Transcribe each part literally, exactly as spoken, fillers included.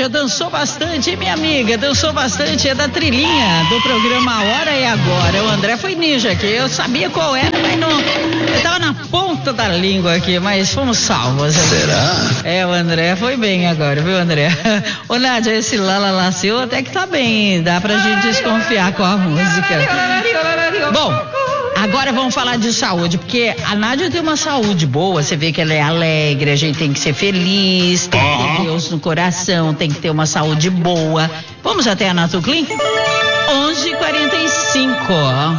Nádia dançou bastante, hein, minha amiga? Dançou bastante, é da trilhinha do programa A Hora é Agora. O André foi ninja aqui, eu sabia qual era, mas não... Eu tava na ponta da língua aqui, mas fomos salvos. Será? É, o André foi bem agora, viu, André? Ô, Nádia, esse Lala Lá seu até que tá bem, dá pra gente desconfiar com a música. Bom... Agora vamos falar de saúde, porque a Nádia tem uma saúde boa, você vê que ela é alegre, a gente tem que ser feliz, tem que ter Deus no coração, tem que ter uma saúde boa. Vamos até a Natuclin? onze e quarenta e cinco.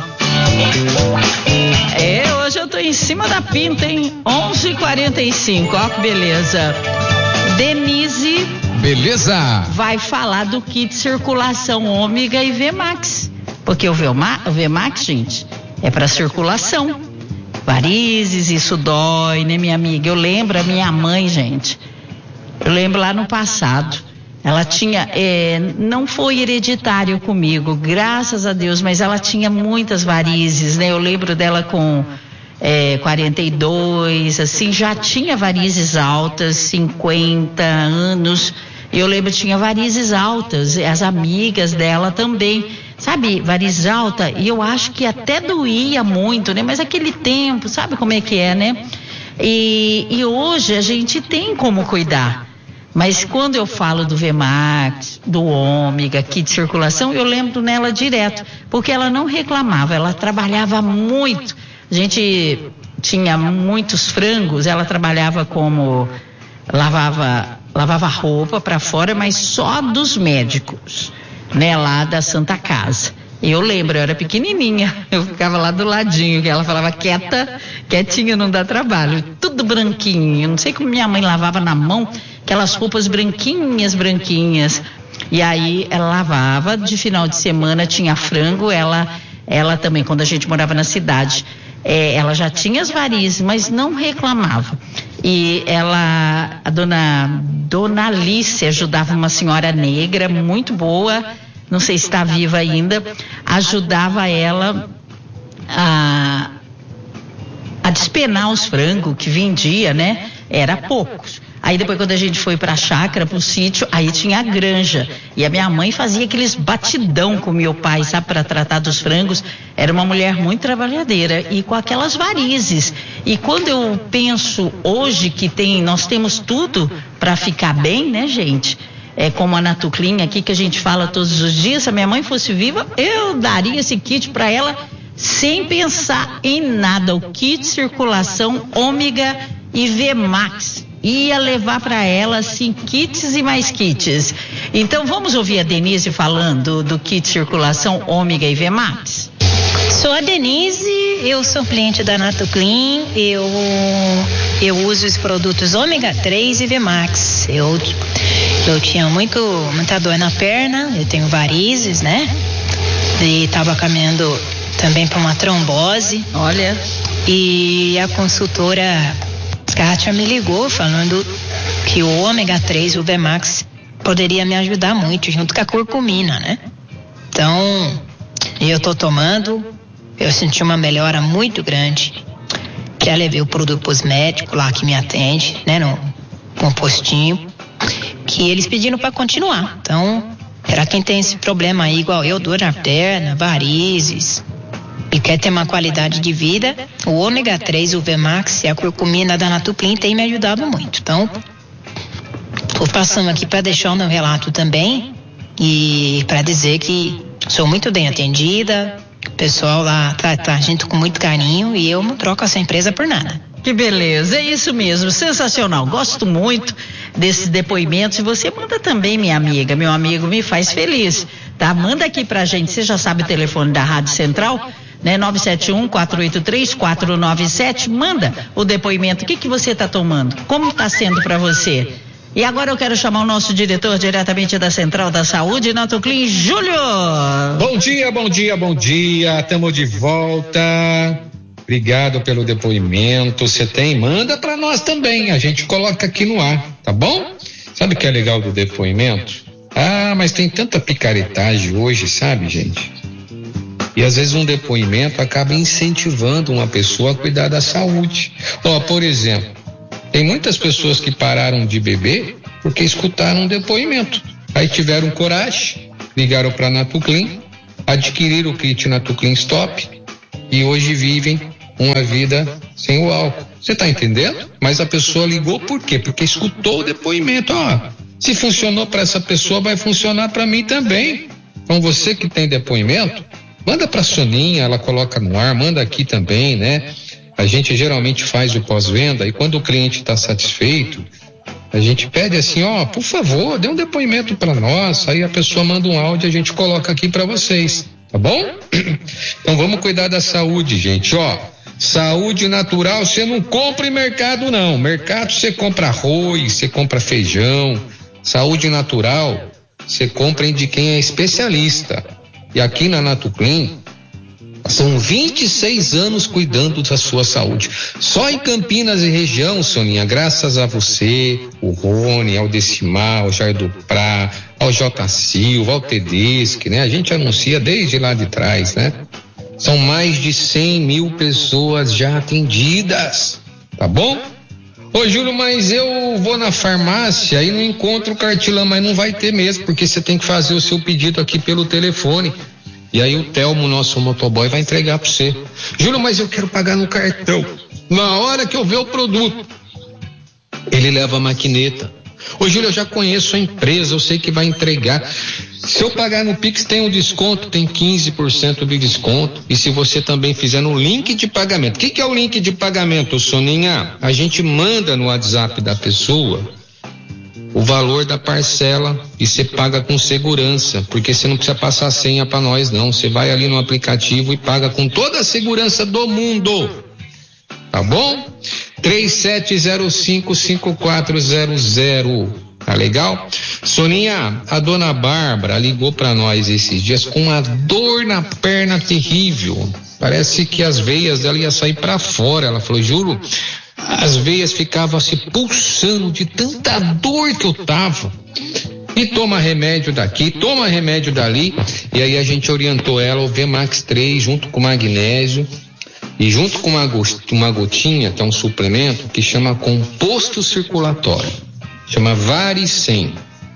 É, hoje eu tô em cima da pinta, hein? onze e quarenta e cinco, ó que beleza. Denise... Beleza. Vai falar do kit circulação ômega e V Max, porque o V Max, gente... É para circulação. Varizes, isso dói, né, minha amiga? Eu lembro a minha mãe, gente. Eu lembro lá no passado. Ela tinha, é, não foi hereditário comigo, graças a Deus, mas ela tinha muitas varizes, né? Eu lembro dela com é, quarenta e dois, assim, já tinha varizes altas, cinquenta anos. Eu lembro que tinha varizes altas, as amigas dela também. Sabe, variz alta, e eu acho que até doía muito, né? Mas aquele tempo, sabe como é que é, né? E, e hoje a gente tem como cuidar. Mas quando eu falo do V Max, do ômega, kit de circulação, eu lembro nela direto, porque ela não reclamava, ela trabalhava muito. A gente tinha muitos frangos, ela trabalhava como lavava, lavava roupa para fora, mas só dos médicos. Né, lá da Santa Casa. Eu lembro, eu era pequenininha, eu ficava lá do ladinho, que ela falava quieta, quietinha, não dá trabalho, tudo branquinho. Eu não sei como minha mãe lavava na mão, aquelas roupas branquinhas, branquinhas. E aí ela lavava, de final de semana tinha frango, ela, ela também, quando a gente morava na cidade, é, ela já tinha as varizes, mas não reclamava. E ela, a dona, dona Alice ajudava uma senhora negra muito boa, não sei se está viva ainda, ajudava ela a, a despenar os frangos que vendia, né? Era poucos. Aí depois quando a gente foi para a chácara, para o sítio, aí tinha a granja. E a minha mãe fazia aqueles batidão com meu pai, sabe, para tratar dos frangos. Era uma mulher muito trabalhadeira e com aquelas varizes. E quando eu penso hoje que tem, nós temos tudo para ficar bem, né, gente? É como a Natuclin aqui que a gente fala todos os dias. Se a minha mãe fosse viva, eu daria esse kit para ela sem pensar em nada. O kit circulação ômega e V Max. Ia levar para ela, assim, kits e mais kits. Então, vamos ouvir a Denise falando do kit circulação ômega e V Max? Sou a Denise, eu sou cliente da Natuclin, eu, eu uso os produtos ômega três e V Max. Eu, eu tinha muito, muita dor na perna, eu tenho varizes, né? E estava caminhando também para uma trombose. Olha. E a consultora Kátia me ligou falando que o ômega três, o V Max, poderia me ajudar muito, junto com a curcumina, né? Então, eu tô tomando, eu senti uma melhora muito grande. Já levei o produto pros médicos lá que me atende, né? No, no postinho, que eles pediram para continuar. Então, para quem tem esse problema aí, igual eu, dor na perna, varizes, e quer ter uma qualidade de vida, o ômega três, o V Max e a curcumina da Natuclin tem me ajudado muito. Então, estou passando aqui para deixar o meu relato também e para dizer que sou muito bem atendida, o pessoal lá trata a gente com muito carinho e eu não troco essa empresa por nada. Que beleza, é isso mesmo, sensacional, gosto muito desses depoimentos e você manda também, minha amiga, meu amigo, me faz feliz, tá? Manda aqui pra gente, você já sabe o telefone da Rádio Central, né? nove sete um, quatro oito três, quatro nove sete, manda o depoimento, o que que você está tomando, como está sendo para você? E agora eu quero chamar o nosso diretor diretamente da Central da Saúde, Natuclin, Júlio. Bom dia, bom dia, bom dia, estamos de volta. Obrigado pelo depoimento. Você tem? Manda para nós também. A gente coloca aqui no ar, tá bom? Sabe o que é legal do depoimento? Ah, mas tem tanta picaretagem hoje, sabe, gente? E às vezes um depoimento acaba incentivando uma pessoa a cuidar da saúde. Ó, por exemplo, tem muitas pessoas que pararam de beber porque escutaram um depoimento. Aí tiveram coragem, ligaram para a Natuclean, adquiriram o kit Natuclean Stop e hoje vivem uma vida sem o álcool. Você tá entendendo? Mas a pessoa ligou por quê? Porque escutou o depoimento. Ó, se funcionou para essa pessoa, vai funcionar para mim também. Então você que tem depoimento, manda para a Soninha, ela coloca no ar, manda aqui também, né? A gente geralmente faz o pós-venda e quando o cliente está satisfeito, a gente pede assim, ó, por favor, dê um depoimento para nós. Aí a pessoa manda um áudio e a gente coloca aqui para vocês, tá bom? Então vamos cuidar da saúde, gente, ó. Saúde natural, você não compra em mercado não. Mercado você compra arroz, você compra feijão. Saúde natural, você compra de quem é especialista. E aqui na Natuclean, são vinte e seis anos cuidando da sua saúde. Só em Campinas e região, Soninha, graças a você, o Rony, ao Decimal, ao Jair do Prá, ao J. Silva, ao Tedeschi, né? A gente anuncia desde lá de trás, né? São mais de cem mil pessoas já atendidas, tá bom? Ô Júlio, mas eu vou na farmácia e não encontro o Cartilã, mas não vai ter mesmo, porque você tem que fazer o seu pedido aqui pelo telefone. E aí o Telmo, nosso motoboy, vai entregar para você. Júlio, mas eu quero pagar no cartão. Na hora que eu ver o produto, ele leva a maquineta. Ô Júlio, eu já conheço a empresa, eu sei que vai entregar. Se eu pagar no Pix tem um desconto, tem quinze por cento de desconto. E se você também fizer no link de pagamento. O que, que é o link de pagamento, Soninha? A gente manda no WhatsApp da pessoa o valor da parcela e você paga com segurança, porque você não precisa passar senha para nós não, você vai ali no aplicativo e paga com toda a segurança do mundo, tá bom? três sete zero cinco, cinco quatro zero zero, tá legal? Soninha, a dona Bárbara ligou para nós esses dias com uma dor na perna terrível, parece que as veias dela iam sair para fora. Ela falou, juro, as veias ficavam se pulsando de tanta dor que eu tava. E toma remédio daqui, toma remédio dali. E aí a gente orientou ela o V Max três junto com magnésio e junto com uma, uma gotinha, que é um suplemento que chama composto circulatório, chama Varicem.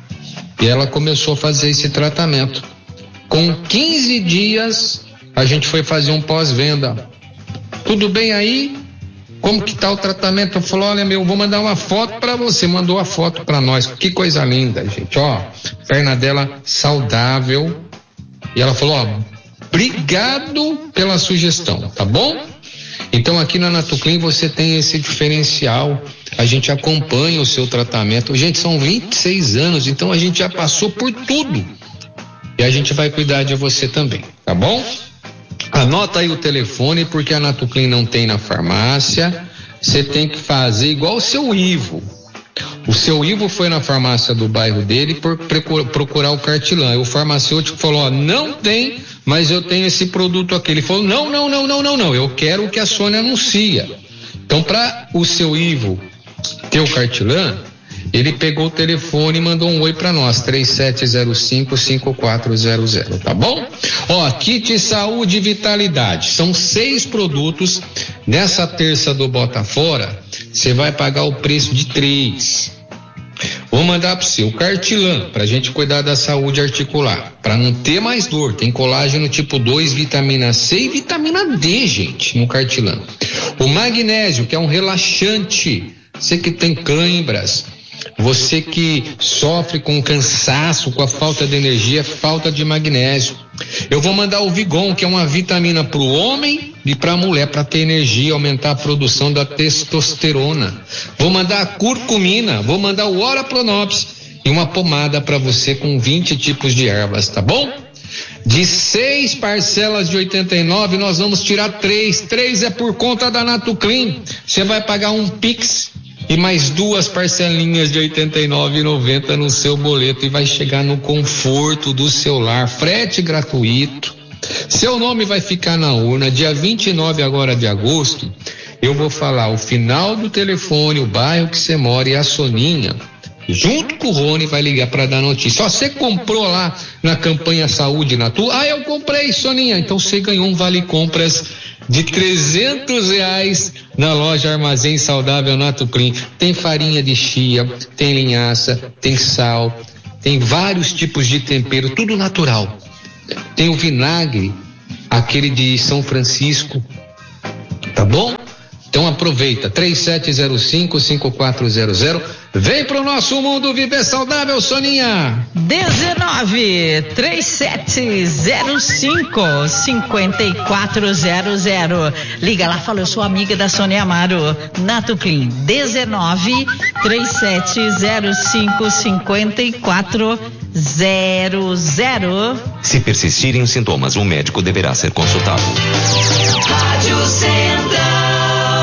E ela começou a fazer esse tratamento. Com quinze dias a gente foi fazer um pós-venda. Tudo bem aí? Como que tá o tratamento? Eu falei, olha meu, vou mandar uma foto para você. Mandou a foto para nós. Que coisa linda, gente, ó. Perna dela saudável. E ela falou, ó, obrigado pela sugestão, tá bom? Então aqui na Natuclean você tem esse diferencial. A gente acompanha o seu tratamento. Gente, são vinte e seis anos, então a gente já passou por tudo. E a gente vai cuidar de você também, tá bom? Anota aí o telefone, porque a Natuclean não tem na farmácia. Você tem que fazer igual o seu Ivo. O seu Ivo foi na farmácia do bairro dele por procurar o Cartilã. E o farmacêutico falou, ó, não tem, mas eu tenho esse produto aqui. Ele falou, não, não, não, não, não, não, eu quero o que a Sônia anuncia. Então, para o seu Ivo ter o Cartilã, ele pegou o telefone e mandou um oi para nós, três sete zero cinco, cinco quatro zero zero, tá bom? Ó, kit saúde e vitalidade, são seis produtos. Nessa terça do Bota Fora, você vai pagar o preço de três. Vou mandar para você o Cartilã, pra gente cuidar da saúde articular, para não ter mais dor. Tem colágeno tipo dois, vitamina C e vitamina D, gente, no Cartilã. O magnésio, que é um relaxante, você que tem cãibras, você que sofre com cansaço, com a falta de energia, falta de magnésio. Eu vou mandar o Vigon, que é uma vitamina para o homem e para a mulher, para ter energia, aumentar a produção da testosterona. Vou mandar a curcumina, vou mandar o Ora Pronops e uma pomada para você com vinte tipos de ervas, tá bom? De seis parcelas de oitenta e nove, nós vamos tirar três. Três é por conta da Natuclean. Você vai pagar um Pix e mais duas parcelinhas de oitenta e nove reais e noventa centavos no seu boleto e vai chegar no conforto do seu lar, frete gratuito. Seu nome vai ficar na urna. Dia vinte e nove agora de agosto, eu vou falar o final do telefone, o bairro que você mora e a Soninha, junto com o Rony, vai ligar para dar notícia. Ó, você comprou lá na campanha Saúde na tua? Ah, eu comprei, Soninha. Então você ganhou um vale compras de trezentos reais na loja Armazém Saudável Natuclean. Tem farinha de chia, tem linhaça, tem sal, tem vários tipos de tempero, tudo natural. Tem o vinagre, aquele de São Francisco, tá bom? Então aproveita, três sete zero cinco, cinco quatro zero zero. Vem pro nosso mundo viver saudável, Soninha. dezenove, trinta e sete, zero cinco, cinquenta e quatro zero zero. Liga lá, fala, eu sou amiga da Sônia Amaro. Natoclean, dezenove, trinta e sete, zero cinco, cinquenta e quatro zero zero. Se persistirem os sintomas, o médico deverá ser consultado. Rádio Central.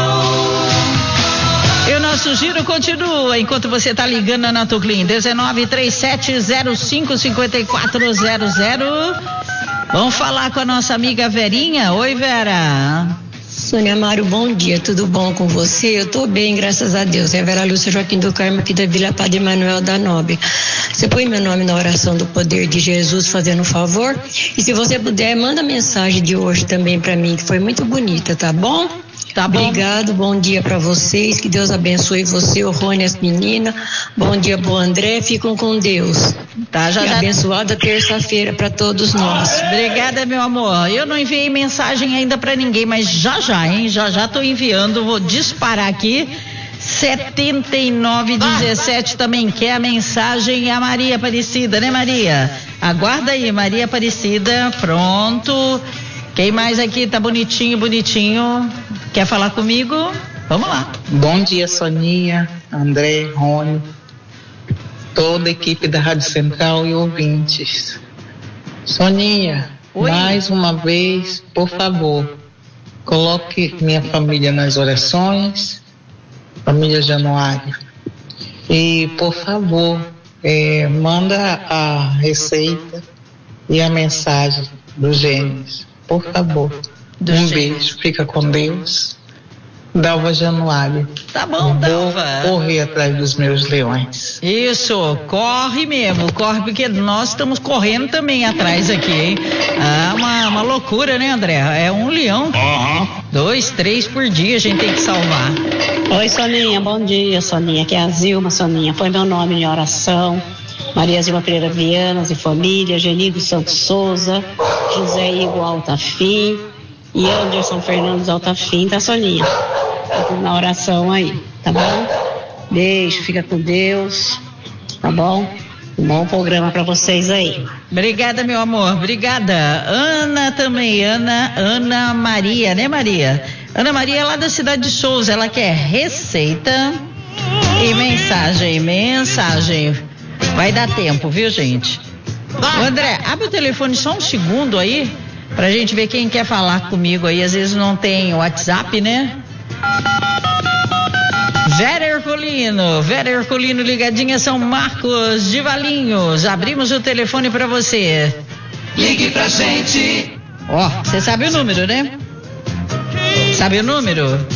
E o nosso giro continua enquanto você está ligando na Natoclean. dezenove, trinta e sete, zero cinco, cinquenta e quatro zero zero. Vamos falar com a nossa amiga Verinha. Oi, Vera. Sônia Amaro, bom dia, tudo bom com você? Eu tô bem, graças a Deus. É a Vera Lúcia Joaquim do Carmo, aqui da Vila Padre Manuel da Nobre. Você põe meu nome na oração do poder de Jesus, fazendo um favor? E se você puder, manda a mensagem de hoje também pra mim, que foi muito bonita, tá bom? Tá bom. Obrigado, bom dia pra vocês, que Deus abençoe você, o Rony, as meninas. Bom dia pro André, ficam com Deus. Tá, já, e já... abençoada terça-feira pra todos nós. Obrigada, meu amor. Eu não enviei mensagem ainda pra ninguém, mas já já, hein? Já já tô enviando, vou disparar aqui. setenta e nove dezessete também quer a mensagem, a Maria Aparecida, né, Maria? Aguarda aí, Maria Aparecida, pronto. Quem mais aqui tá bonitinho, bonitinho? Quer falar comigo? Vamos lá. Bom dia, Soninha, André, Rony, toda a equipe da Rádio Central e ouvintes. Soninha, Oi. Mais uma vez, por favor, coloque minha família nas orações, família Januário. E, por favor, é, manda a receita e a mensagem do Gênesis, por favor. Do um Gênesis. beijo, fica com Deus. Dalva Januário. Tá bom, Vou Dalva. correr atrás dos meus leões. Isso, corre mesmo, corre, porque nós estamos correndo também atrás aqui, hein? Ah, uma, uma loucura, né, André? É um leão, Uhum. dois, três por dia a gente tem que salvar. Oi, Soninha, bom dia, Soninha. Aqui é a Zilma, Soninha. Põe meu nome em oração. Maria Zilma Pereira Vianas e família, Genido Santos Souza, José Igor Altafim e Anderson Fernandes Altafim, tá, Soninha? Na oração aí, tá bom? Beijo, fica com Deus, tá bom? Um bom programa pra vocês aí. Obrigada, meu amor, obrigada. Ana também, Ana, Ana Maria, né, Maria? Ana Maria é lá da cidade de Souza, ela quer receita e mensagem, mensagem. Vai dar tempo, viu, gente? Ô, André, abre o telefone só um segundo aí, pra gente ver quem quer falar comigo aí. Às vezes não tem WhatsApp, né? Vera Herculino, Vera Herculino ligadinha São Marcos de Valinhos. Abrimos o telefone pra você. Ligue pra gente. Ó, você sabe o número, né? Sabe o número?